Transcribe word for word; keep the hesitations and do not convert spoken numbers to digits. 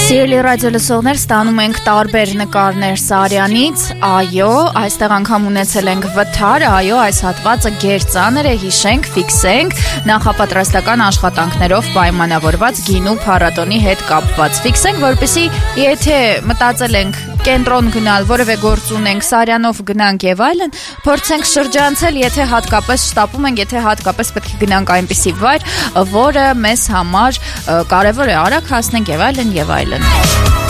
Սիրելի ռադիո լսողներ, ստանում ենք տարբեր նկարներ Սարյանից, այո, այստեղ անգամ ունեցել ենք վթար, այո, այս հատվածը գերծանր է, հիշենք, ֆիքսենք, նախապատրաստական աշխատանքներով պայմանավորված գինու փառատոնի հետ կապված, ֆիքսենք, որպեսզի եթե մտածել ենք կենտրոն գնալ, որևէ գործ ունենք, Սարյանով գնանք եւ այլն, փորձենք շրջանցել, եթե հատկապես շտապում ենք, եթե հատկապես պետք է գնանք այնպիսի վայր, որը մեզ համար կարևոր է, արագ հասնենք եւ այլն եւ այլն։